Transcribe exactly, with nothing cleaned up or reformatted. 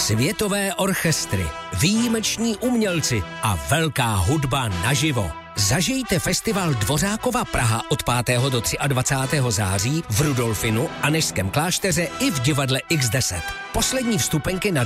Světové orchestry, výjimeční umělci a velká hudba naživo. Zažijte festival Dvořákova Praha od pátého do dvacátého třetího září v Rudolfinu, Anežském klášteře i v divadle iks deset. Poslední vstupenky na